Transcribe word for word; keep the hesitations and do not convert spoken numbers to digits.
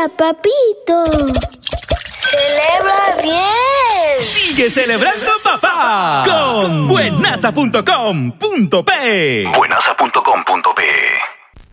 Mira, papito. ¡Celebra bien! ¡Sigue celebrando papá! Con buenaza punto com punto pe. buenaza punto com punto pe